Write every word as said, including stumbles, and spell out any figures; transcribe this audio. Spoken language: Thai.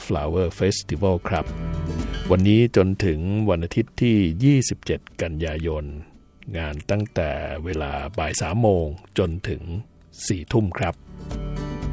Flower Festival ครับวันนี้จนถึงวันอาทิตย์ที่ยี่สิบเจ็ดกันยายนงานตั้งแต่เวลาบ่ายสามโมงจนถึงสี่ทุ่มครับ